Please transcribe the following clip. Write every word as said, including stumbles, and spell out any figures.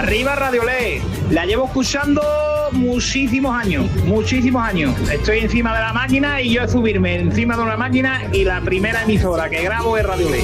Arriba Radiolé. La llevo escuchando muchísimos años, muchísimos años. Estoy encima de la máquina y yo es subirme encima de una máquina y la primera emisora que grabo es Radiolé.